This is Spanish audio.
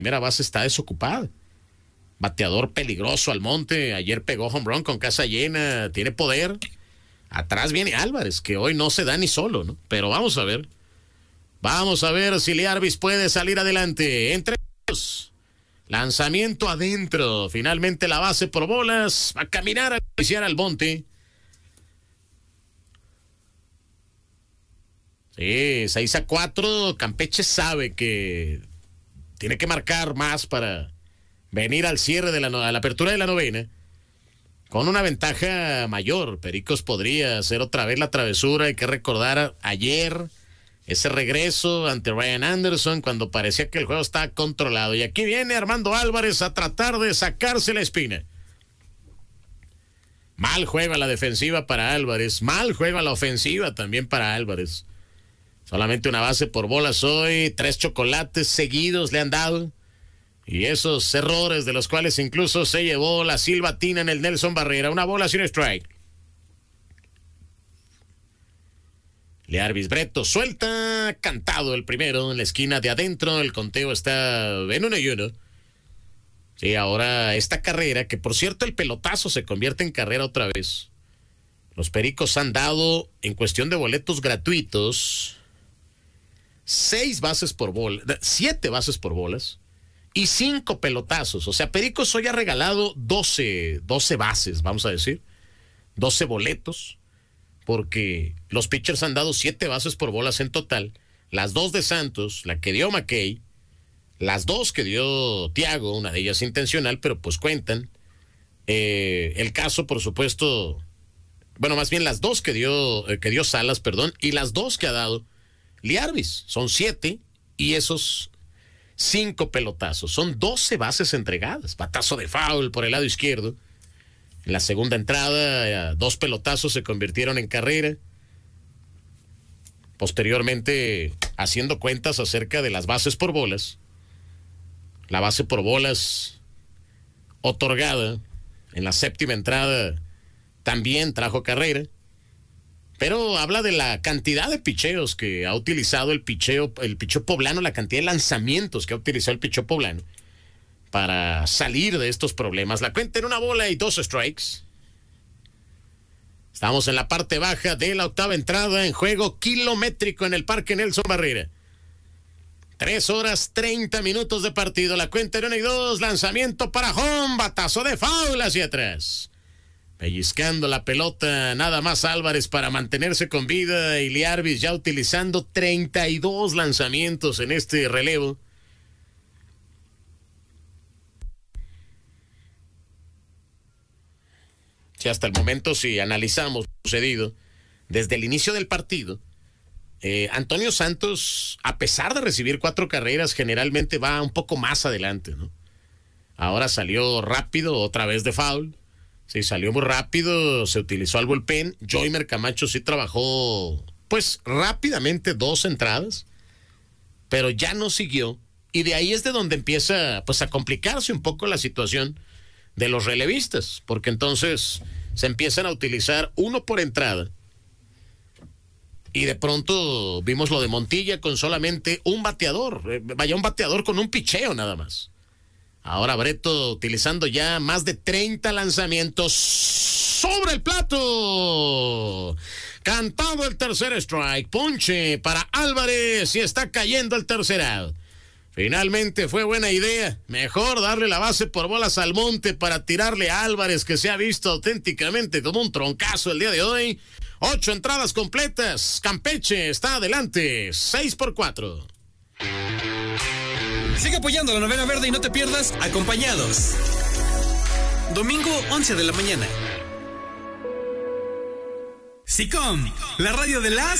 primera base está desocupada. Bateador peligroso Almonte, ayer pegó home run con casa llena, tiene poder. Atrás viene Álvarez, que hoy no se da ni solo, ¿no? Pero vamos a ver. Vamos a ver si Lee Arvis puede salir adelante. Entre ellos, lanzamiento adentro. Finalmente la base por bolas. Va a caminar a iniciar Almonte. Sí, 6-4. Campeche sabe que tiene que marcar más para venir al cierre de a la apertura de la novena. Con una ventaja mayor. Pericos podría hacer otra vez la travesura. Hay que recordar ayer ese regreso ante Ryan Anderson cuando parecía que el juego estaba controlado. Y aquí viene Armando Álvarez a tratar de sacarse la espina. Mal juega la defensiva para Álvarez. Mal juega la ofensiva también para Álvarez. Solamente una base por bolas hoy. 3 chocolates seguidos le han dado. Y esos errores de los cuales incluso se llevó la silbatina en el Nelson Barrera. Una bola sin strike. Lee Arvis Bretto suelta, cantado el primero en la esquina de adentro. El conteo está en 1-1. Sí, ahora esta carrera, que por cierto el pelotazo se convierte en carrera otra vez. Los Pericos han dado, en cuestión de boletos gratuitos, 7 bases por bolas y 5 pelotazos. O sea, Pericos hoy ha regalado 12 bases, vamos a decir. 12 boletos. Porque los pitchers han dado 7 bases por bolas en total. Las 2 de Santos, la que dio McKay, las 2 que dio Thiago, una de ellas intencional, pero pues cuentan. El caso, por supuesto, bueno, más bien las 2 que dio Salas, perdón, y las 2 que ha dado Lee Arvis. Son 7 y esos 5 pelotazos. Son 12 bases entregadas. Batazo de foul por el lado izquierdo. En la segunda entrada, 2 pelotazos se convirtieron en carrera. Posteriormente, haciendo cuentas acerca de las bases por bolas. La base por bolas otorgada en la séptima entrada también trajo carrera. Pero habla de la cantidad de picheos que ha utilizado el picheo poblano, la cantidad de lanzamientos que ha utilizado el picheo poblano para salir de estos problemas. La cuenta en 1 bola y 2 strikes. Estamos en la parte baja de la octava entrada en juego kilométrico en el Parque Nelson Barrera. 3 horas 30 minutos de partido. La cuenta en 1 y 2. Lanzamiento para home. Batazo de foul hacia atrás. Pellizcando la pelota nada más Álvarez para mantenerse con vida. Y Lee Arvis ya utilizando 32 lanzamientos en este relevo. Sí, hasta el momento, si analizamos lo sucedido desde el inicio del partido, Antonio Santos, a pesar de recibir 4 carreras, generalmente va un poco más adelante, ¿no? Ahora salió rápido, otra vez de foul. Sí, salió muy rápido, se utilizó al bullpen. Joymer Camacho sí trabajó, pues, rápidamente 2 entradas, pero ya no siguió. Y de ahí es de donde empieza, pues, a complicarse un poco la situación de los relevistas, porque entonces se empiezan a utilizar 1 por entrada. Y de pronto vimos lo de Montilla con solamente un bateador. Un bateador con un picheo nada más. Ahora Bretto utilizando ya más de 30 lanzamientos sobre el plato. Cantado el tercer strike. Ponche para Álvarez y está cayendo el tercer out. Finalmente fue buena idea. Mejor darle la base por bolas al Monte para tirarle a Álvarez, que se ha visto auténticamente como un troncazo el día de hoy. 8 entradas completas. Campeche está adelante. 6-4. Sigue apoyando la Novena Verde y no te pierdas Acompañados. Domingo 11 de la mañana. SICOM, la radio de las